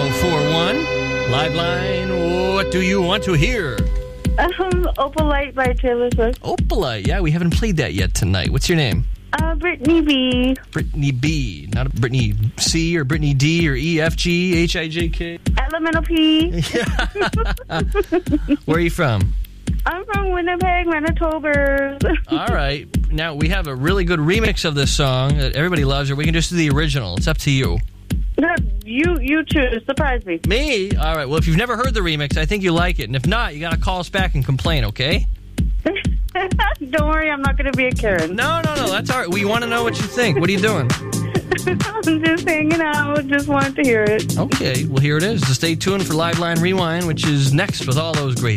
1041. Live line, what do you want to hear? Opalite by Taylor Swift. Opalite, yeah, we haven't played that yet tonight. What's your name? Brittany B. Brittany B. Not a Brittany C or Brittany D or E, F, G, H, I, J, K. Elemental P. Where are you from? I'm from Winnipeg, Manitoba. All right. Now, we have a really good remix of this song that everybody loves, or we can just do the original. It's up to you. No, you choose. Surprise me. Me? All right. Well, if you've never heard the remix, I think you like it. And if not, you got to call us back and complain, okay? Don't worry, I'm not going to be a Karen. No. That's all right. We want to know what you think. What are you doing? I'm just hanging out. Just wanted to hear it. Okay. Well, here it is. So stay tuned for Live Line Rewind, which is next with all those great